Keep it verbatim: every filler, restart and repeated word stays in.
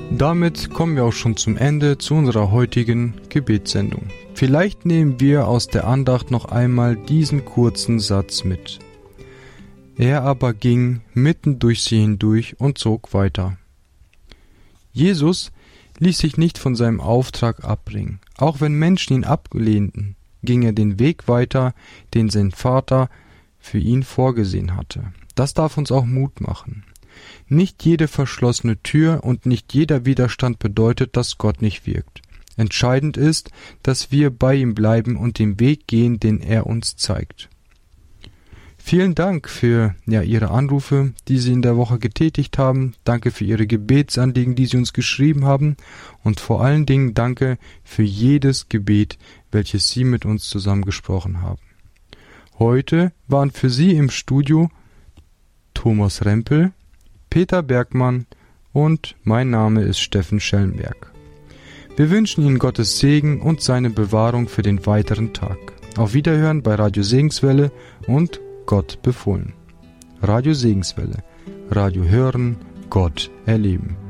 Damit kommen wir auch schon zum Ende zu unserer heutigen Gebetssendung. Vielleicht nehmen wir aus der Andacht noch einmal diesen kurzen Satz mit. Er aber ging mitten durch sie hindurch und zog weiter. Jesus ließ sich nicht von seinem Auftrag abbringen. Auch wenn Menschen ihn ablehnten, ging er den Weg weiter, den sein Vater für ihn vorgesehen hatte. Das darf uns auch Mut machen. Nicht jede verschlossene Tür und nicht jeder Widerstand bedeutet, dass Gott nicht wirkt. Entscheidend ist, dass wir bei ihm bleiben und den Weg gehen, den er uns zeigt. Vielen Dank für ja, Ihre Anrufe, die Sie in der Woche getätigt haben. Danke für Ihre Gebetsanliegen, die Sie uns geschrieben haben. Und vor allen Dingen danke für jedes Gebet, welches Sie mit uns zusammen gesprochen haben. Heute waren für Sie im Studio Thomas Rempel, Peter Bergmann und mein Name ist Steffen Schellenberg. Wir wünschen Ihnen Gottes Segen und seine Bewahrung für den weiteren Tag. Auf Wiederhören bei Radio Segenswelle und Gott befohlen. Radio Segenswelle. Radio hören, Gott erleben.